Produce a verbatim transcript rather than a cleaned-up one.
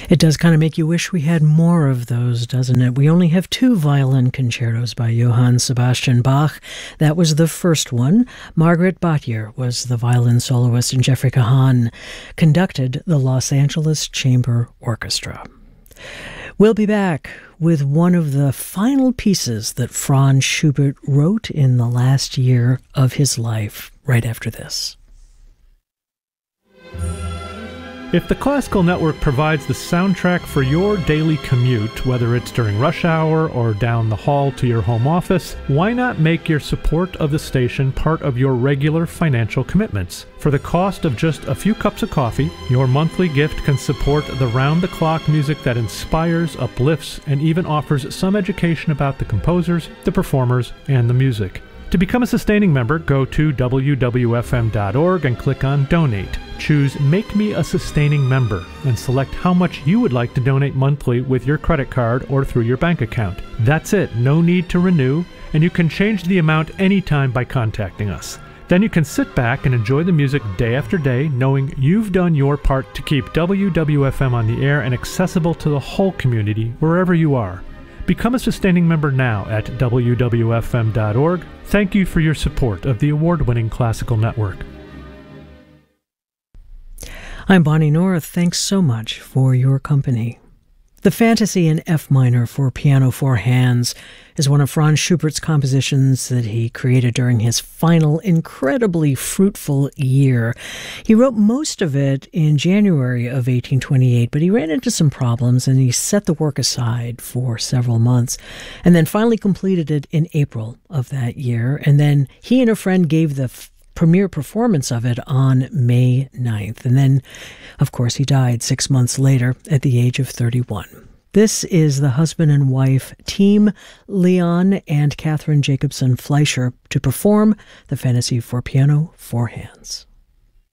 It does kind of make you wish we had more of those, doesn't it? We only have two violin concertos by Johann Sebastian Bach. That was the first one. Margaret Batjer was the violin soloist, and Jeffrey Kahan conducted the Los Angeles Chamber Orchestra. We'll be back with one of the final pieces that Franz Schubert wrote in the last year of his life, right after this. If the Classical Network provides the soundtrack for your daily commute, whether it's during rush hour or down the hall to your home office, why not make your support of the station part of your regular financial commitments? For the cost of just a few cups of coffee, your monthly gift can support the round-the-clock music that inspires, uplifts, and even offers some education about the composers, the performers, and the music. To become a sustaining member, go to w w f m dot org and click on Donate. Choose Make Me a Sustaining Member and select how much you would like to donate monthly with your credit card or through your bank account. That's it, no need to renew, and you can change the amount anytime by contacting us. Then you can sit back and enjoy the music day after day, knowing you've done your part to keep W W F M on the air and accessible to the whole community wherever you are. Become a sustaining member now at w w f m dot org. Thank you for your support of the award-winning Classical Network. I'm Bonnie North. Thanks so much for your company. The Fantasy in F minor for piano four hands is one of Franz Schubert's compositions that he created during his final, incredibly fruitful year. He wrote most of it in January of eighteen twenty-eight, but he ran into some problems and he set the work aside for several months and then finally completed it in April of that year. And then he and a friend gave the f- premiere performance of it on May ninth. And then, of course, he died six months later at the age of thirty-one. This is the husband and wife team, Leon and Catherine Jacobson Fleischer, to perform the Fantasy for Piano, Four Hands.